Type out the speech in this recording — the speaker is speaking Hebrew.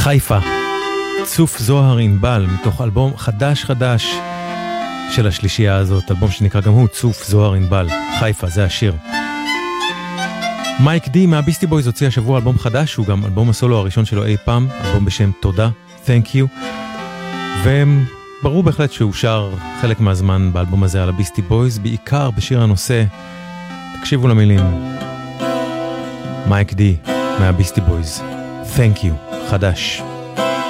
חיפה, צוף זוהר ענבל, מתוך אלבום חדש של השלישייה הזאת, אלבום שנקרא גם הוא צוף זוהר ענבל. חיפה, זה השיר. מייק די מהביסטי בויז הוציא השבוע אלבום חדש, הוא גם אלבום הסולו הראשון שלו אי פעם, אלבום בשם תודה, Thank you, וברור בהחלט שהוא שר חלק מהזמן באלבום הזה על הביסטי בויז, בעיקר בשיר הנושא. תקשיבו למילים. מייק די מהביסטי בויז, Thank you, חדש.